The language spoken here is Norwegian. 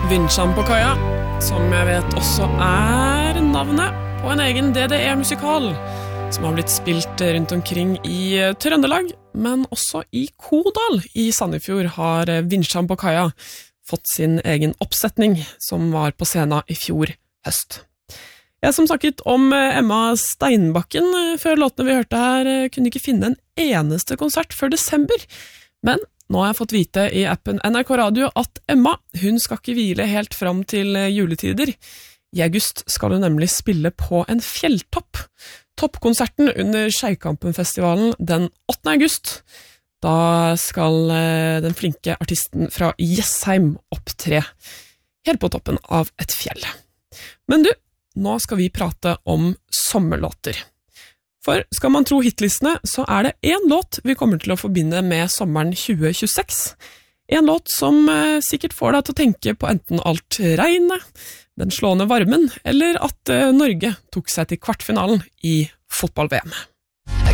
Vinsjan på kaia, som jeg vet også navnet på en egen DDE-musikal, som har blitt spilt rundt omkring i Trøndelag, men også i Kodal i Sandefjord har Vinsjan på kaia fått sin egen oppsetning, som var på scenen i fjor høst. Jeg som snakket om Emma Steinbakken før låtene vi hørte her, kunne ikke finne en eneste konsert før desember, men nå har jeg fått vite i appen NRK Radio at Emma, hun skal ikke hvile helt fram til juletider. I august skal hun nemlig spille på en fjelltopp. Toppkonserten under Skeikampen-festivalen den 8. august. Da skal den flinke artisten fra Jessheim opptre helt på toppen av et fjell. Men du, nå skal vi prate om sommerlåter. For skal man tro hitlistene, så det en låt vi kommer til å forbinde med sommeren 2026. En låt som sikkert får deg til å tenke på enten alt regnet, den slående varmen, eller at Norge tok seg til kvartfinalen i fotball-VM.